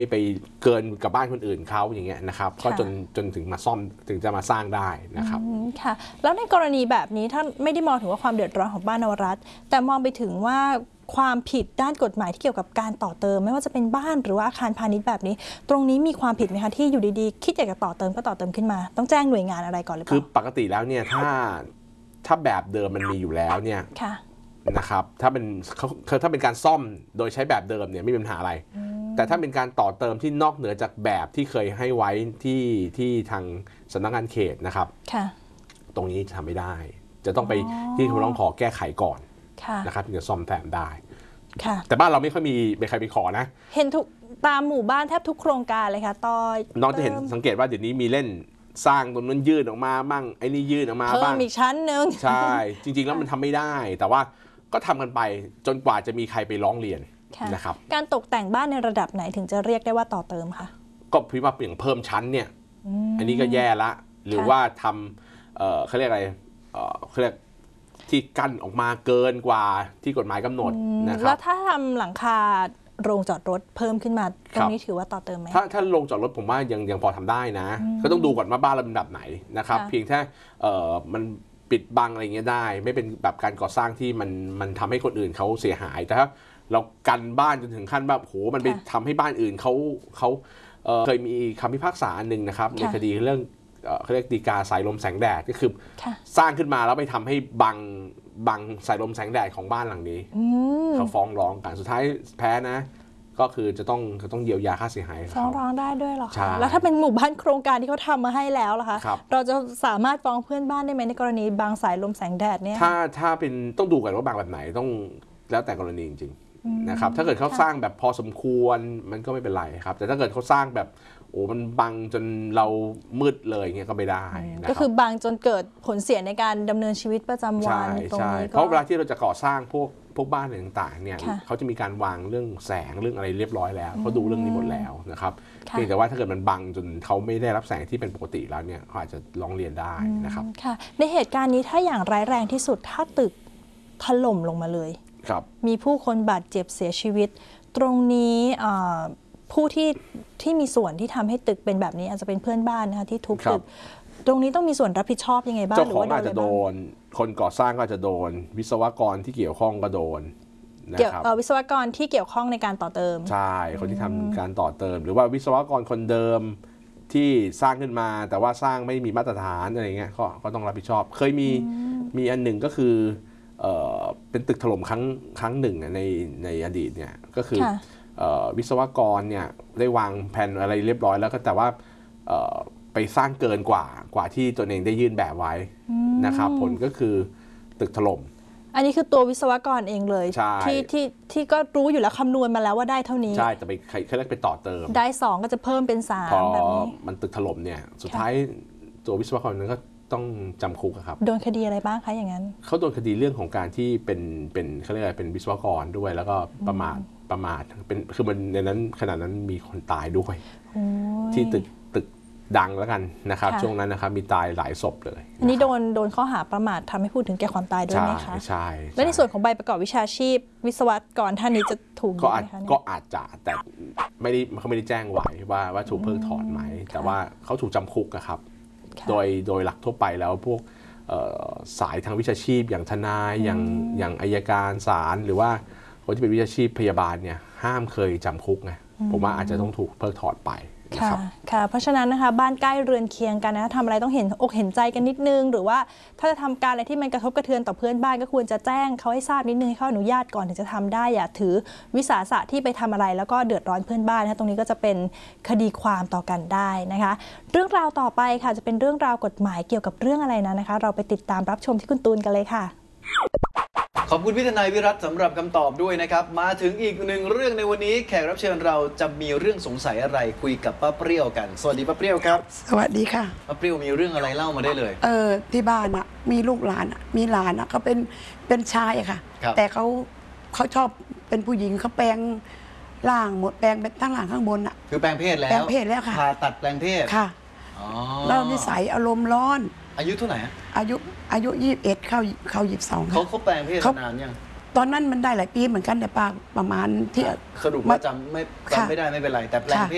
ไปเกินกับบ้านคนอื่นเขาอย่างเงี้ยนะครับก็จนถึงมาซ่อมถึงจะมาสร้างได้นะครับค่ะแล้วในกรณีแบบนี้ถ้าไม่ได้มองถึงว่าความเดือดร้อนของบ้านนวรัตน์แต่มองไปถึงว่าความผิดด้านกฎหมายที่เกี่ยวกับการต่อเติมไม่ว่าจะเป็นบ้านหรือว่าอาคารพาณิชย์แบบนี้ตรงนี้มีความผิดไหมคะที่อยู่ดีๆคิดอยากจะต่อเติมก็ต่อเติมขึ้นมาต้องแจ้งหน่วยงานอะไรก่อนหรือเปล่าคือปกติแล้วเนี่ยถ้าแบบเดิมมันมีอยู่แล้วเนี่ยนะครับถ้าเป็นการซ่อมโดยใช้แบบเดิมเนี่ยไม่มีปัญหาอะไรแต่ถ้าเป็นการต่อเติมที่นอกเหนือจากแบบที่เคยให้ไว้ที่ทางสำนักงานเขตนะครับตรงนี้ทำไม่ได้จะต้องไปที่คำร้องขอแก้ไขก่อนนะครับถึงจะซ่อมแซมได้แต่บ้านเราไม่ค่อยมีใครไปขอนะเห็นทุกตามหมู่บ้านแทบทุกโครงการเลยค่ะน้องจะเห็นสังเกตว่าเดี๋ยวนี้มีเล่นสร้างตรงนั้นยื่นออกมาบ้างไอ้นี่ยื่นออกมาบ้างอีกชั้นหนึ่งใช่จริงๆแล้วมันทำไม่ได้แต่ว่าก็ทำกันไปจนกว่าจะมีใครไปร้องเรียนนะครับการตกแต่งบ้านในระดับไหนถึงจะเรียกได้ว่าต่อเติมคะก็พี่ว่าอย่างเพิ่มชั้นเนี่ยอันนี้ก็แย่ละหรือว่าทำเขาเรียกอะไรเขาเรียกที่กั้นออกมาเกินกว่าที่กฎหมายกำหนดนะครับแล้วถ้าทำหลังคาโรงจอดรถเพิ่มขึ้นมาตรงนี้ถือว่าต่อเติมไหมถ้าโรงจอดรถผมว่ายังพอทำได้นะก็ต้องดูก่อนว่าบ้านเราเป็นแบบไหนนะครับเพียงแค่มันปิดบังอะไรเงี้ยได้ไม่เป็นแบบการก่อสร้างที่มันทำให้คนอื่นเขาเสียหายแต่ถ้าเรากันบ้านจนถึงขั้นแบบโหมันไปทำให้บ้านอื่นเขาเคยมีคำพิพากษาอันหนึ่งนะครับในคดีเรื่องเขาเรียกฎีกาสายลมแสงแดดก็คือสร้างขึ้นมาแล้วไปทำให้บังสายลมแสงแดดของบ้านหลังนี้เขาฟ้องร้องกันสุดท้ายแพ้นะก็คือจะต้องเยียวยาค่าเสียหายฟ้องร้องได้ด้วยหรอคะแล้วถ้าเป็นหมู่บ้านโครงการที่เขาทำมาให้แล้วล่ะคะเราจะสามารถฟ้องเพื่อนบ้านได้ไหมในกรณีบางสายลมแสงแดดเนี่ยถ้าเป็นต้องดูกันว่าบางแบบไหนต้องแล้วแต่กรณีจริงๆนะครับถ้าเกิดเขาสร้างแบบพอสมควรมันก็ไม่เป็นไรครับแต่ถ้าเกิดเขาสร้างแบบโอ้มันบังจนเรามืดเลยเงี้ยก็ไม่ได้ก็คือบังจนเกิดผลเสียในการดำเนินชีวิตประจำวันตรงนี้เพราะเวลาที่เราจะก่อสร้างพวกบ้านต่างๆเนี่ยเขาจะมีการวางเรื่องแสงเรื่องอะไรเรียบร้อยแล้วเขาดูเรื่องนี้หมดแล้วนะครับเพียงแต่ว่าถ้าเกิดมันบังจนเขาไม่ได้รับแสงที่เป็นปกติแล้วเนี่ยเขาอาจจะร้องเรียนได้นะครับค่ะในเหตุการณ์นี้ถ้าอย่างร้ายแรงที่สุดถ้าตึกถล่มลงมาเลยมีผู้คนบาดเจ็บเสียชีวิตตรงนี้ผู้ที่มีส่วนที่ทำให้ตึกเป็นแบบนี้อาจจะเป็นเพื่อนบ้านนะคะที่ทุบตึกตรงนี้ต้องมีส่วนรับผิดชอบยังไงบ้างเจ้าของอาจจะโดนคนก่อสร้างก็จะโดนวิศวกรที่เกี่ยวข้องก็โดนนะครับวิศวกรที่เกี่ยวข้องในการต่อเติมใช่คนที่ทำการต่อเติมหรือว่าวิศวกรคนเดิมที่สร้างขึ้นมาแต่ว่าสร้างไม่มีมาตรฐานอะไรเงี้ยก็ต้องรับผิดชอบเคยมีอันหนึ่งก็คือเป็นตึกถล่มครั้งหนึ่งในอดีตเนี่ยก็คือวิศวกรเนี่ยได้วางแผนอะไรเรียบร้อยแล้วก็แต่ว่าไปสร้างเกินกว่าที่ตัวเองได้ยื่นแบบไว้นะครับผลก็คือตึกถล่มอันนี้คือตัววิศวกรเองเลยที่ก็รู้อยู่แล้วคำนวณมาแล้วว่าได้เท่านี้ใช่แต่ไปเขาเรียกไปต่อเติมได้2ก็จะเพิ่มเป็น3แบบนี้มันตึกถล่มเนี่ยสุดท้ายตัววิศวกรนั้นก็ต้องจำคุกครับโดนคดีอะไรบ้างคะอย่างนั้นเขาโดนคดีเรื่องของการที่เป็นเขาเรียกอะไรเป็นวิศวกรด้วยแล้วก็ประมาทเป็นคือมันในนั้นขณะนั้นมีคนตายด้วยที่ตึกดังแล้วกันนะครับช่วงนั้นนะครับมีตายหลายศพเลยอันนี้โดนข้อหาประมาททำให้พูดถึงแก่ความตายด้วยไหมคะใช่และในส่วนของใบประกอบวิชาชีพวิศวกรท่านนี้จะถูกก็อาจจะแต่เขาไม่ได้แจ้งไว้ว่าถูกเพิกถอนไหมแต่ว่าเขาถูกจำคุกครับโดยหลักทั่วไปแล้วพวกสายทางวิชาชีพอย่างทนายอย่างอัยการศาลหรือว่าคนที่เป็นวิชาชีพพยาบาลเนี่ยห้ามเคยจำคุกไงผมว่าอาจจะต้องถูกเพิกถอนไปค่ะเพราะฉะนั้นนะคะบ้านใกล้เรือนเคียงกันนะทำอะไรต้องเห็นอกเห็นใจกันนิดนึงหรือว่าถ้าจะทำการอะไรที่มันกระทบกระเทือนต่อเพื่อนบ้านก็ควรจะแจ้งเขาให้ทราบนิดนึงให้เขาอนุญาตก่อนถึงจะทำได้อย่าถือวิสาสะที่ไปทำอะไรแล้วก็เดือดร้อนเพื่อนบ้านนะตรงนี้ก็จะเป็นคดีความต่อกันได้นะคะเรื่องราวต่อไปค่ะจะเป็นเรื่องราวกฎหมายเกี่ยวกับเรื่องอะไรนะคะเราไปติดตามรับชมที่คุณตูนกันเลยค่ะขอบคุณพี่ทนายวิรัตสำหรับคำตอบด้วยนะครับมาถึงอีกหนึ่งเรื่องในวันนี้แขกรับเชิญเราจะมีเรื่องสงสัยอะไรคุยกับป้าเปรี้ยวกันสวัสดีป้าเปรี้ยวครับสวัสดีค่ะป้าเปรี้ยวมีเรื่องอะไรเล่ามาได้เลยที่บ้านอ่ะมีลูกหลานมีหลานเขาเป็นชายค่ะแต่เขาชอบเป็นผู้หญิงเขาแปลงร่างหมดแปลงเป็นทั้งหลังข้างบนอ่ะคือแปลงเพศแล้วค่ะผ่าตัดแปลงเพศค่ะแล้วนิสัยอารมณ์ร้อนอายุเท่าไหร่อายุ21เข้า22 เขาแปลงเพศนานยังตอนนั้นมันได้หลายปีเหมือนกันแต่ประมาณที่สรุปว่าจำไม่ได้ไม่เป็นไรแต่แปลงเพศ